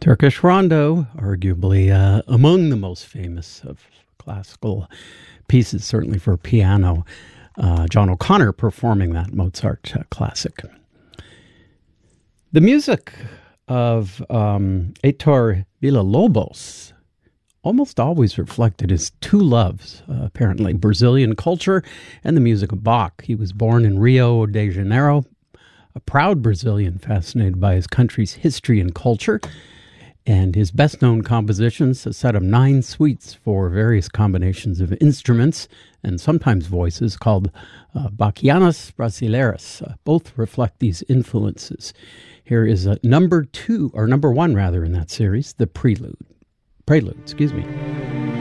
Turkish Rondo, arguably among the most famous of classical pieces, certainly for piano. John O'Connor performing that Mozart classic. The music of Heitor Villa-Lobos almost always reflected his two loves, apparently, Brazilian culture and the music of Bach. He was born in Rio de Janeiro, a proud Brazilian fascinated by his country's history and culture. And his best-known compositions, a set of 9 suites for various combinations of instruments and sometimes voices called Bachianas Brasileiras, both reflect these influences. Here is number 1 in that series, the Prelude.